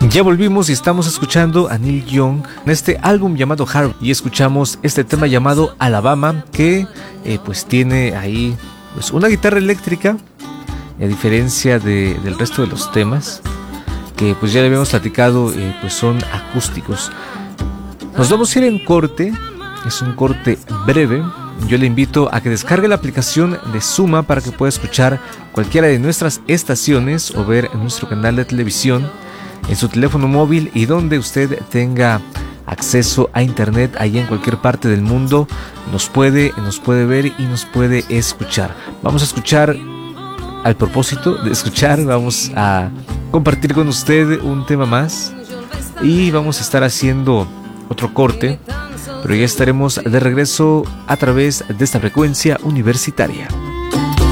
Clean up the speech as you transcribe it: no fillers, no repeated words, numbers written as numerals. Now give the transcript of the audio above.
Ya volvimos y estamos escuchando a Neil Young en este álbum llamado Harvey, y escuchamos este tema llamado Alabama, que pues tiene ahí pues una guitarra eléctrica, a diferencia del resto de los temas que pues ya le habíamos platicado, pues son acústicos. Nos vamos a ir en corte, es un corte breve. Yo le invito a que descargue la aplicación de Suma para que pueda escuchar cualquiera de nuestras estaciones o ver nuestro canal de televisión en su teléfono móvil, y donde usted tenga acceso a internet ahí en cualquier parte del mundo nos puede ver y nos puede escuchar. Vamos a escuchar, al propósito de escuchar, vamos a compartir con usted un tema más y vamos a estar haciendo otro corte, pero ya estaremos de regreso a través de esta frecuencia universitaria.